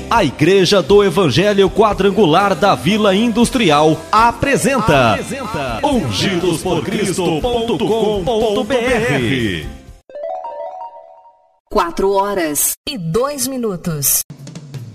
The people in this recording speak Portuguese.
A Igreja do Evangelho Quadrangular da Vila Industrial apresenta ungidosporcristo.com.br. 4 horas e 2 minutos.